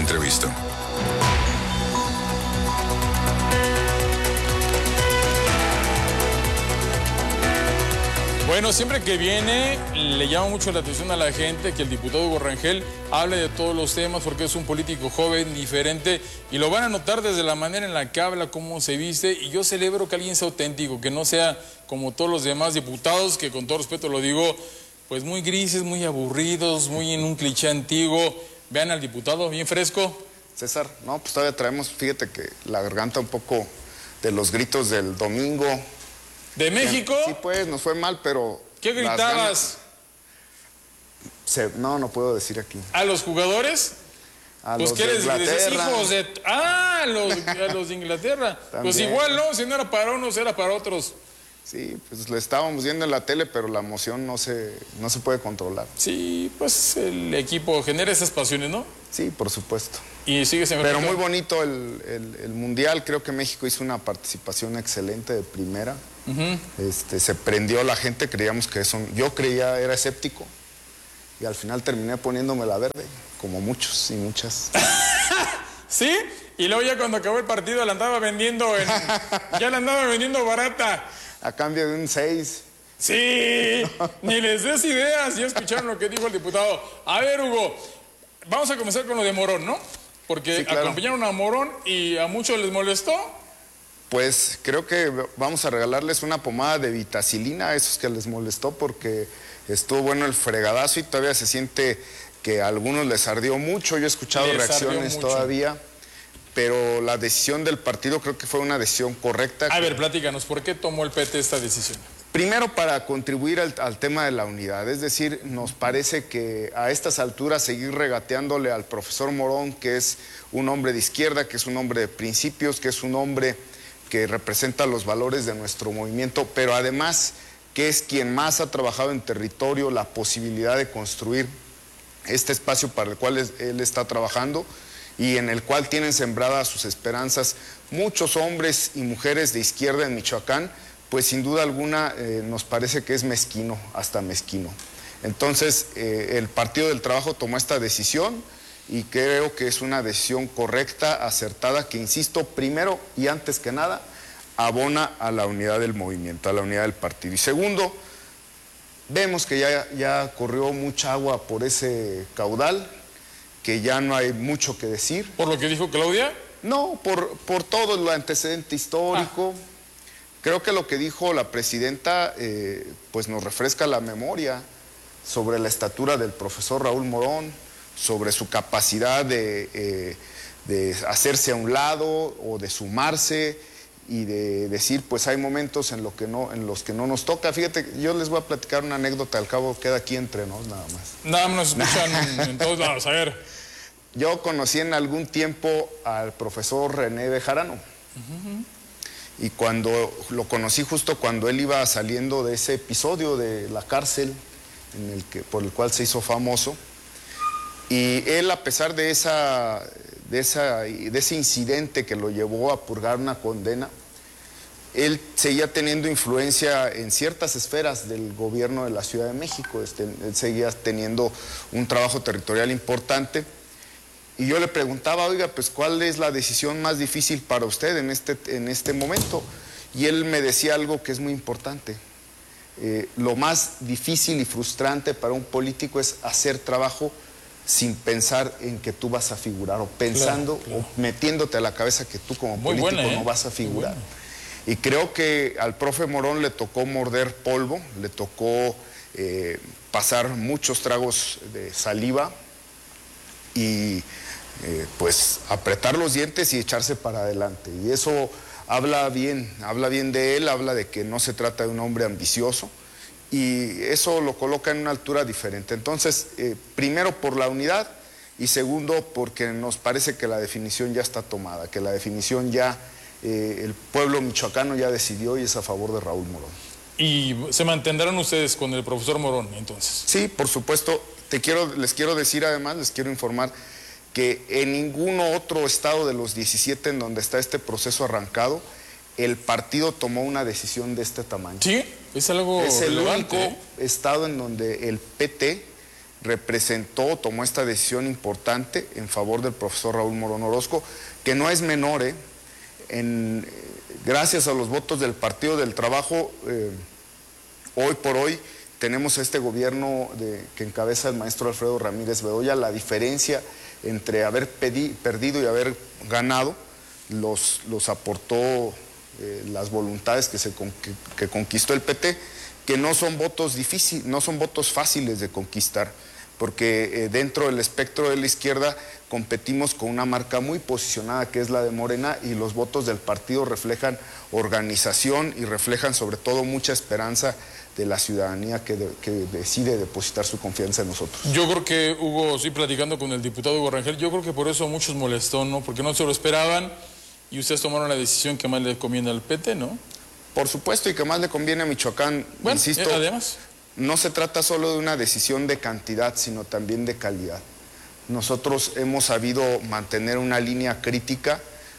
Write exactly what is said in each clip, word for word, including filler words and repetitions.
entrevista. Bueno, siempre que viene le llama mucho la atención a la gente que el diputado Hugo Rangel hable de todos los temas porque es un político joven, diferente, y lo van a notar desde la manera en la que habla, cómo se viste, y yo celebro que alguien sea auténtico, que no sea como todos los demás diputados, que con todo respeto lo digo, pues muy grises, muy aburridos, muy en un cliché antiguo. Vean al diputado, bien fresco. César, no, pues todavía traemos, fíjate que la garganta un poco de los gritos del domingo. ¿De México? Sí, pues, nos fue mal, pero... ¿Qué gritabas? Se... No, no puedo decir aquí. ¿A los jugadores? A pues los que de eres, eres Inglaterra. hijos de... Ah, los, a los de Inglaterra. Pues igual, ¿no? Si no era para unos, era para otros. Sí, pues lo estábamos viendo en la tele, pero la emoción no se, no se puede controlar. Sí, pues el equipo genera esas pasiones, ¿no? Sí, por supuesto. Y sigue siendo... Pero muy bonito el, el, el Mundial. Creo que México hizo una participación excelente de primera. Uh-huh. este, se prendió la gente, creíamos que eso... Yo creía, era escéptico. Y al final terminé poniéndome la verde, como muchos y muchas. ¿Sí? Y luego ya cuando acabó el partido la andaba vendiendo en... ya la andaba vendiendo barata. A cambio de un seis. Sí, ni les des ideas. Ya escucharon lo que dijo el diputado. A ver, Hugo, vamos a comenzar con lo de Morón, ¿no? Porque sí, claro, acompañaron a Morón y a muchos les molestó. Pues creo que vamos a regalarles una pomada de vitacilina a esos que les molestó, porque estuvo bueno el fregadazo y todavía se siente que a algunos les ardió mucho. Yo he escuchado les reacciones todavía, pero la decisión del partido creo que fue una decisión correcta. A que... ver, platícanos, ¿por qué tomó el P T esta decisión? Primero, para contribuir al, al tema de la unidad, es decir, nos parece que a estas alturas seguir regateándole al profesor Morón, que es un hombre de izquierda, que es un hombre de principios, que es un hombre que representa los valores de nuestro movimiento, pero además que es quien más ha trabajado en territorio la posibilidad de construir este espacio para el cual es, él está trabajando y en el cual tienen sembradas sus esperanzas muchos hombres y mujeres de izquierda en Michoacán, pues sin duda alguna eh, nos parece que es mezquino, hasta mezquino. Entonces, eh, el Partido del Trabajo tomó esta decisión y creo que es una decisión correcta, acertada, que insisto, primero y antes que nada, abona a la unidad del movimiento, a la unidad del partido. Y segundo, vemos que ya, ya corrió mucha agua por ese caudal, que ya no hay mucho que decir. ¿Por lo que dijo Claudia? No, por, por todo el antecedente histórico. Ah. Creo que lo que dijo la presidenta eh, pues nos refresca la memoria sobre la estatura del profesor Raúl Morón, sobre su capacidad de, eh, de hacerse a un lado o de sumarse y de decir, pues hay momentos en, lo que no, en los que no nos toca. Fíjate, yo les voy a platicar una anécdota, al cabo queda aquí entre nos nada más. Nada más nos escuchan en todos lados, a ver. Yo conocí en algún tiempo al profesor René Bejarano. Uh-huh. Y cuando lo conocí justo cuando él iba saliendo de ese episodio de la cárcel en el que, por el cual se hizo famoso, y él, a pesar de, esa, de, esa, de ese incidente que lo llevó a purgar una condena, él seguía teniendo influencia en ciertas esferas del gobierno de la Ciudad de México. Este, él seguía teniendo un trabajo territorial importante. Y yo le preguntaba, oiga, pues ¿cuál es la decisión más difícil para usted en este, en este momento? Y él me decía algo que es muy importante. Eh, lo más difícil y frustrante para un político es hacer trabajo sin pensar en que tú vas a figurar, o pensando, claro, claro, o metiéndote a la cabeza que tú como muy político buena, ¿eh? no vas a figurar. Y creo que al profe Morón le tocó morder polvo, le tocó eh, pasar muchos tragos de saliva y eh, pues apretar los dientes y echarse para adelante. Y eso habla bien, habla bien de él, habla de que no se trata de un hombre ambicioso, y eso lo coloca en una altura diferente. Entonces, eh, primero por la unidad, y segundo porque nos parece que la definición ya está tomada, que la definición ya, eh, el pueblo michoacano ya decidió y es a favor de Raúl Morón. ¿Y se mantendrán ustedes con el profesor Morón entonces? Sí, por supuesto. Te quiero, les quiero decir además, les quiero informar que en ningún otro estado de los diecisiete en donde está este proceso arrancado, el partido tomó una decisión de este tamaño. Sí, es algo Es el relevante, único ¿eh? estado en donde el P T representó, tomó esta decisión importante en favor del profesor Raúl Morón Orozco, que no es menor, ¿eh? En, gracias a los votos del Partido del Trabajo, eh, hoy por hoy tenemos este gobierno de, que encabeza el maestro Alfredo Ramírez Bedoya. La diferencia entre haber pedi, perdido y haber ganado los, los aportó eh, las voluntades que, se, que, que conquistó el P T, que no son votos difíciles, no son votos fáciles de conquistar, porque eh, dentro del espectro de la izquierda competimos con una marca muy posicionada que es la de Morena, y los votos del partido reflejan organización y reflejan sobre todo mucha esperanza de la ciudadanía que, de, que decide depositar su confianza en nosotros. Yo creo que, Hugo, estoy platicando con el diputado Hugo Rangel, yo creo que por eso a muchos molestó, ¿no? Porque no se lo esperaban y ustedes tomaron la decisión que más le conviene al P T, ¿no? Por supuesto, y que más le conviene a Michoacán. Bueno, insisto, eh, además, no se trata solo de una decisión de cantidad, sino también de calidad. Nosotros hemos sabido mantener una línea crítica,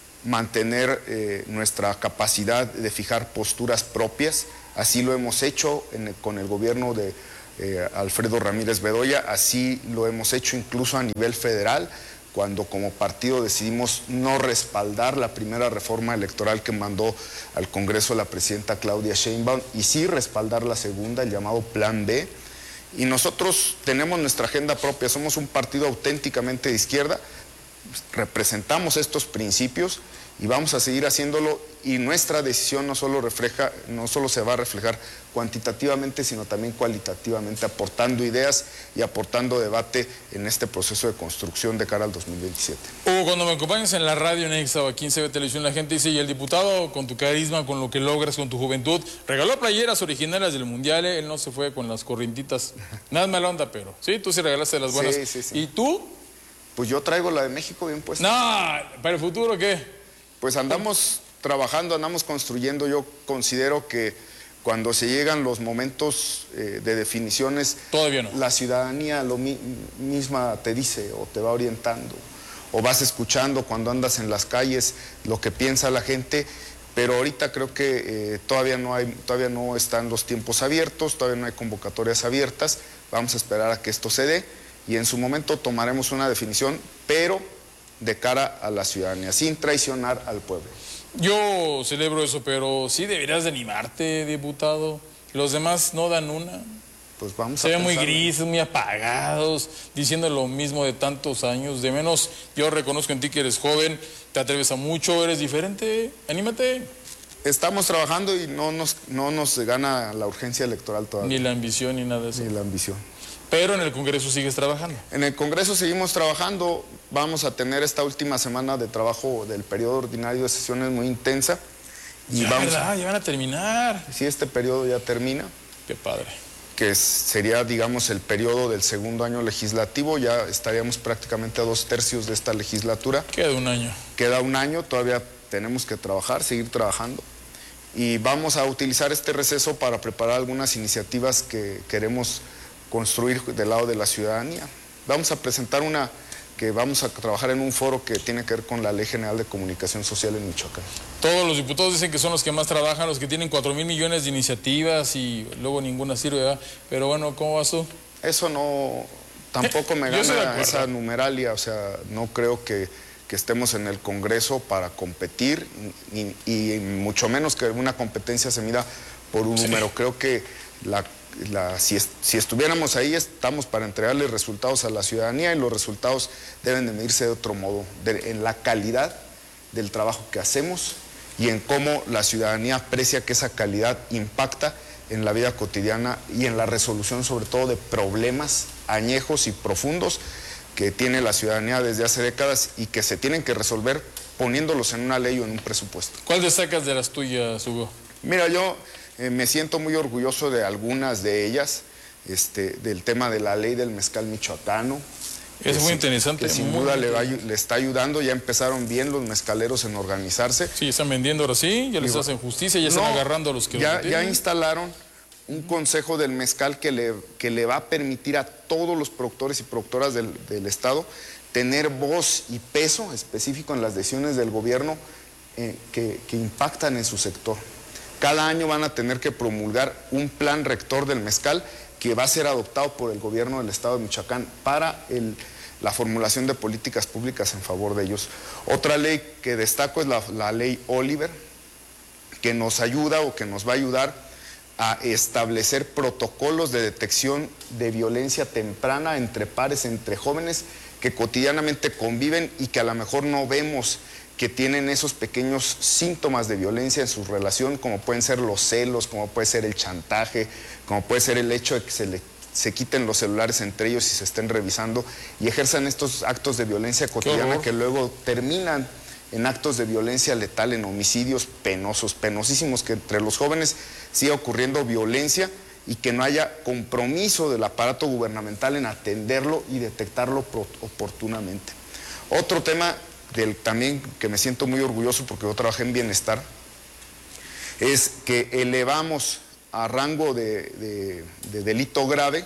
mantener eh, nuestra capacidad de fijar posturas propias. Así lo hemos hecho en el, con el gobierno de eh, Alfredo Ramírez Bedoya, así lo hemos hecho incluso a nivel federal, cuando como partido decidimos no respaldar la primera reforma electoral que mandó al Congreso la presidenta Claudia Sheinbaum, y sí respaldar la segunda, el llamado Plan B. Y nosotros tenemos nuestra agenda propia, somos un partido auténticamente de izquierda, representamos estos principios y vamos a seguir haciéndolo, y nuestra decisión no solo refleja, no solo se va a reflejar cuantitativamente, sino también cualitativamente, aportando ideas y aportando debate en este proceso de construcción de cara al dos mil veintisiete. Hugo, cuando me acompañas en la radio en Exa o aquí en C B Televisión, la gente dice, y el diputado con tu carisma, con lo que logras, con tu juventud, regaló playeras originales del Mundial, él no se fue con las corrientitas, nada mala onda, pero sí, tú sí regalaste las buenas. Sí, sí, sí. ¿Y tú? Pues yo traigo la de México bien puesta. No, ¿para el futuro qué? Pues andamos trabajando, andamos construyendo. Yo considero que cuando se llegan los momentos eh, de definiciones, todavía no, la ciudadanía lo mi misma te dice o te va orientando, o vas escuchando cuando andas en las calles lo que piensa la gente, pero ahorita creo que eh, todavía no hay, todavía no están los tiempos abiertos, todavía no hay convocatorias abiertas. Vamos a esperar a que esto se dé y en su momento tomaremos una definición, pero de cara a la ciudadanía, sin traicionar al pueblo. Yo celebro eso, pero sí deberías de animarte, diputado. Los demás no dan una. Pues vamos Se a ven muy pensarlo. grises, muy apagados, diciendo lo mismo de tantos años. De menos, yo reconozco en ti que eres joven, te atreves a mucho, eres diferente. Anímate. Estamos trabajando y no nos, no nos gana la urgencia electoral todavía. Ni la ambición ni nada de eso. Ni la ambición. Pero en el Congreso sigues trabajando. En el Congreso seguimos trabajando. Vamos a tener esta última semana de trabajo del periodo ordinario de sesiones muy intensa. Y Ya, vamos ¿verdad? Ya van a terminar. Si este periodo ya termina, Qué padre. que es, sería, digamos, el periodo del segundo año legislativo, ya estaríamos prácticamente a dos tercios de esta legislatura. Queda un año. Queda un año, todavía tenemos que trabajar, seguir trabajando. Y vamos a utilizar este receso para preparar algunas iniciativas que queremos construir del lado de la ciudadanía. Vamos a presentar una que vamos a trabajar en un foro que tiene que ver con la Ley General de Comunicación Social en Michoacán. Todos los diputados dicen que son los que más trabajan, los que tienen cuatro mil millones de iniciativas y luego ninguna sirve, ¿verdad? Pero bueno, ¿cómo vas tú? Eso no, tampoco me Yo estoy de gana acuerdo. esa numeralia, o sea, no creo que, que estemos en el Congreso para competir, ni, y mucho menos que una competencia se mida por un Sí. número. Creo que la La, si, es, si estuviéramos ahí, estamos para entregarle resultados a la ciudadanía, y los resultados deben de medirse de otro modo, de, en la calidad del trabajo que hacemos y en cómo la ciudadanía aprecia que esa calidad impacta en la vida cotidiana y en la resolución sobre todo de problemas añejos y profundos que tiene la ciudadanía desde hace décadas y que se tienen que resolver poniéndolos en una ley o en un presupuesto. ¿Cuál destacas de las tuyas, Hugo? Mira, yo eh, me siento muy orgulloso de algunas de ellas, este, del tema de la ley del mezcal michoacano. Es muy sí, interesante. Que sin muy duda le, va, interesante. le está ayudando, ya empezaron bien los mezcaleros en organizarse. Sí, están vendiendo ahora sí, ya les Digo, hacen justicia, ya están no, agarrando a los que ya, lo ya tienen. instalaron un consejo del mezcal que le, que le va a permitir a todos los productores y productoras del, del estado tener voz y peso específico en las decisiones del gobierno eh, que, que impactan en su sector. Cada año van a tener que promulgar un plan rector del mezcal que va a ser adoptado por el gobierno del estado de Michoacán para el, la formulación de políticas públicas en favor de ellos. Otra ley que destaco es la, la ley Oliver, que nos ayuda o que nos va a ayudar a establecer protocolos de detección de violencia temprana entre pares, entre jóvenes que cotidianamente conviven y que a lo mejor no vemos que tienen esos pequeños síntomas de violencia en su relación, como pueden ser los celos, como puede ser el chantaje, como puede ser el hecho de que se, le, se quiten los celulares entre ellos y se estén revisando y ejerzan estos actos de violencia cotidiana que luego terminan en actos de violencia letal, en homicidios penosos, penosísimos, que entre los jóvenes siga ocurriendo violencia y que no haya compromiso del aparato gubernamental en atenderlo y detectarlo oportunamente. Otro tema del también que me siento muy orgulloso porque yo trabajé en bienestar, es que elevamos a rango de, de, de delito grave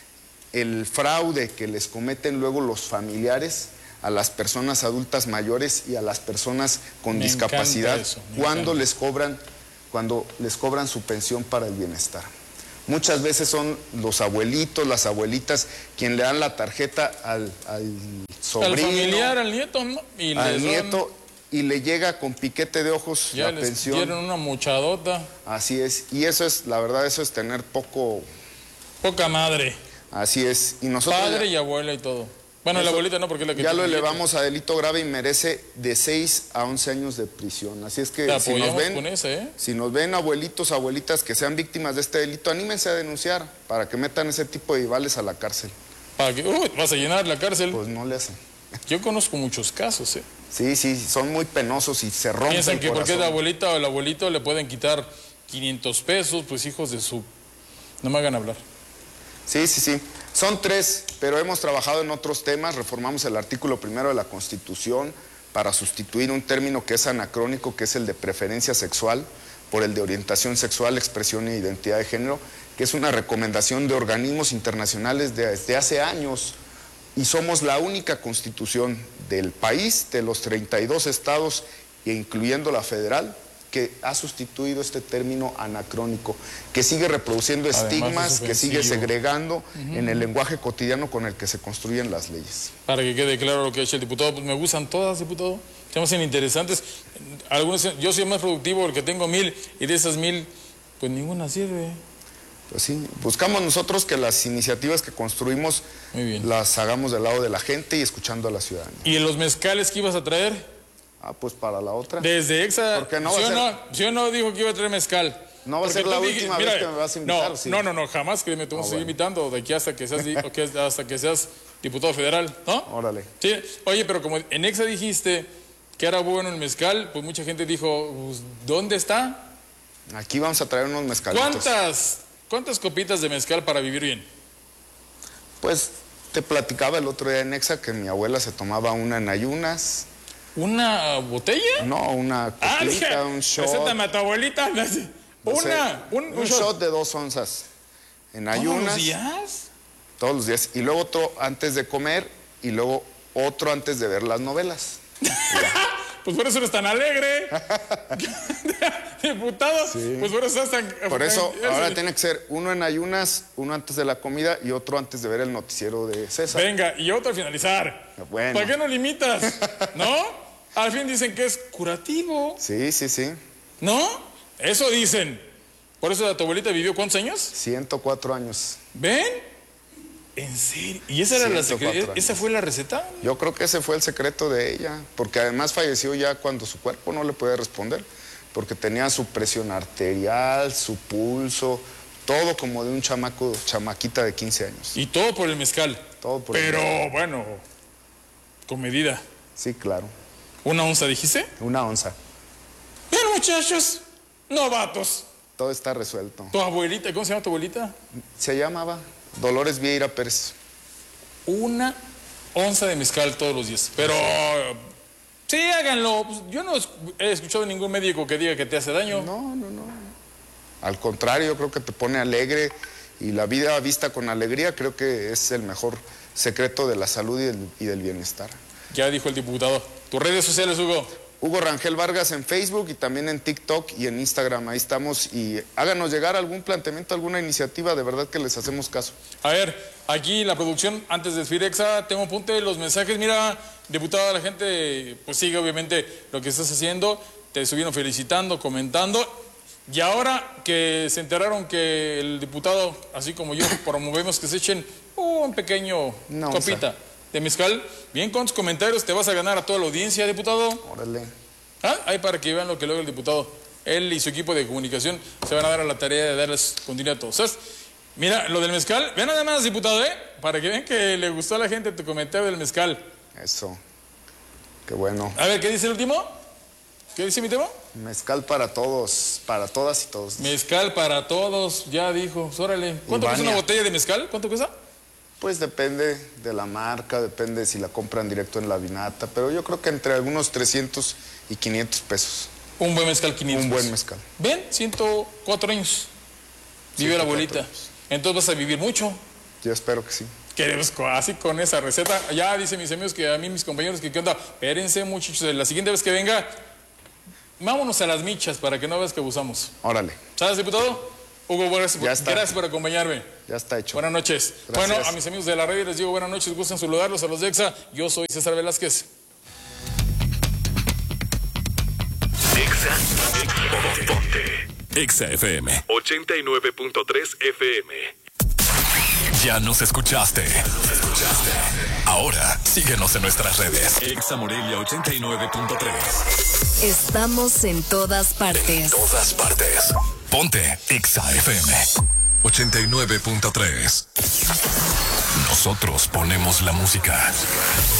el fraude que les cometen luego los familiares a las personas adultas mayores y a las personas con me discapacidad eso, cuando encanta. les cobran, cuando les cobran su pensión para el bienestar. Muchas veces son los abuelitos, las abuelitas, quien le dan la tarjeta al, al sobrino, al familiar, al nieto, ¿no? Y al les nieto, y le llega con piquete de ojos ya la les pensión. dieron una mochadota. Así es, y eso es, la verdad, eso es tener poco. Poca madre. Así es, y nosotros Padre ya, y abuela y todo. Bueno, eso, la abuelita no, porque es la que ya tiene lo billete. elevamos a delito grave y merece de seis a once años de prisión. Así es que Te si nos apoyamos ven, con ese, ¿eh? si nos ven abuelitos, abuelitas que sean víctimas de este delito, anímense a denunciar para que metan ese tipo de vales a la cárcel. Para que, uy, vas a llenar la cárcel. Pues no le hacen. Yo conozco muchos casos, ¿eh? Sí, sí, son muy penosos y se rompen. Piensan el que porque es la corazón. abuelita o el abuelito le pueden quitar quinientos pesos, pues hijos de su... No me hagan hablar. Sí, sí, sí. Son tres, pero hemos trabajado en otros temas. Reformamos el artículo primero de la Constitución para sustituir un término que es anacrónico, que es el de preferencia sexual, por el de orientación sexual, expresión e identidad de género, que es una recomendación de organismos internacionales desde hace años. Y somos la única constitución del país, de los treinta y dos estados, e incluyendo la federal, que ha sustituido este término anacrónico, que sigue reproduciendo Además, estigmas, es que sigue ofensivo. segregando uh-huh. en el lenguaje cotidiano con el que se construyen las leyes. Para que quede claro lo que ha hecho el diputado, pues me gustan todas, diputado. Se me hacen interesantes. Algunos, yo soy más productivo porque tengo mil y de esas mil, pues ninguna sirve. Pues sí, buscamos nosotros que las iniciativas que construimos Muy bien. las hagamos del lado de la gente y escuchando a la ciudadanía. ¿Y los mezcales que ibas a traer? Ah, pues para la otra. Desde Exa, Porque no va ¿sí, a o ser- no, ¿sí o no dijo que iba a traer mezcal? No va a Porque ser la tú última mira, vez que me vas a invitar, no, ¿sí? No, no, no, jamás que me te vamos Ah, a seguir bueno. invitando de aquí hasta que seas, di- o que- hasta que seas diputado federal, ¿no? Órale. Sí, oye, pero como en Exa dijiste que era bueno el mezcal, pues mucha gente dijo, pues, ¿dónde está? Aquí vamos a traer unos mezcalitos. ¿Cuántas, cuántas copitas de mezcal para vivir bien? Pues te platicaba el otro día en Exa que mi abuela se tomaba una en ayunas. ¿Una botella? No, una Ah, dije, copita, un shot. preséntame a tu abuelita. no sé, Una, un, un un shot. shot. de dos onzas en ¿Todos ayunas. los días? Todos los días. Y luego otro antes de comer y luego otro antes de ver las novelas. Pues por eso eres tan alegre. Diputado, Sí. pues por eso estás tan... Por eso tan- ahora tiene que ser uno en ayunas, uno antes de la comida y otro antes de ver el noticiero de César. Venga, y otro al finalizar. Bueno. ¿Para qué no limitas? ¿No? Al fin dicen que es curativo. Sí, sí, sí. ¿No? Eso dicen. Por eso tu abuelita vivió ¿cuántos años? ciento cuatro años. ¿Ven? ¿En serio? ¿Y esa era la ciento cuatro secre- esa años. fue la receta? Yo creo que ese fue el secreto de ella, porque además falleció ya cuando su cuerpo no le podía responder, porque tenía su presión arterial, su pulso, todo como de un chamaco, chamaquita de quince años. Y todo por el mezcal. Todo por el Pero mezcal. bueno, con medida. Sí, claro. ¿Una onza dijiste? Una onza. Bien, muchachos, novatos. Todo está resuelto. Tu abuelita, ¿cómo se llama tu abuelita? Se llamaba Dolores Vieira Pérez. Una onza de mezcal todos los días. Pero sí, háganlo. Pues, yo no he escuchado a ningún médico que diga que te hace daño. No, no, no. Al contrario, yo creo que te pone alegre y la vida vista con alegría creo que es el mejor secreto de la salud y del, y del bienestar. Ya dijo el diputado. Tus redes sociales, Hugo. Hugo Rangel Vargas en Facebook y también en TikTok y en Instagram. Ahí estamos y háganos llegar algún planteamiento, alguna iniciativa, de verdad que les hacemos caso. A ver, aquí la producción, antes de Firexa, tengo apunte de los mensajes. Mira, diputada, la gente pues sigue obviamente lo que estás haciendo, te estuvieron felicitando, comentando. Y ahora que se enteraron que el diputado, así como yo, promovemos que se echen un pequeño no, copita de mezcal, bien con tus comentarios te vas a ganar a toda la audiencia, diputado. Órale. ¿Ah? Ahí para que vean lo que logra el diputado. Él y su equipo de comunicación se van a dar a la tarea de darles continuidad a todos. ¿Sabes? Mira, lo del mezcal, vean nada más, diputado, ¿eh? Para que vean que le gustó a la gente tu comentario del mezcal. Eso. Qué bueno. A ver, ¿qué dice el último? ¿Qué dice mi tema? Mezcal para todos, para todas y todos. Mezcal para todos, ya dijo. Pues, órale. ¿Cuánto cuesta una botella de mezcal? ¿Cuánto cuesta? Pues depende de la marca, depende si la compran directo en la vinata, pero yo creo que entre algunos trescientos y quinientos pesos. Un buen mezcal, quinientos. Un buen mezcal. ¿Ven? ciento cuatro años. Vive la abuelita. Años. Entonces vas a vivir mucho. Yo espero que sí. Queremos así con esa receta. Ya dicen mis amigos que a mí, mis compañeros, que qué onda. Espérense, muchachos, la siguiente vez que venga, vámonos a las michas para que no veas que abusamos. Órale. ¿Sabes, diputado? Hugo, gracias, gracias por acompañarme. Ya está hecho. Buenas noches. Gracias. Bueno, a mis amigos de la red les digo buenas noches, gustan saludarlos a los de EXA. Yo soy César Velázquez. EXA, EXA, ponte. EXA F M ochenta y nueve punto tres F M. Ya nos escuchaste. Nos escuchaste. Ahora síguenos en nuestras redes. EXA Morelia ochenta y nueve punto tres. Estamos en todas partes. En todas partes. Ponte EXA F M ochenta y nueve punto tres. Nosotros ponemos la música.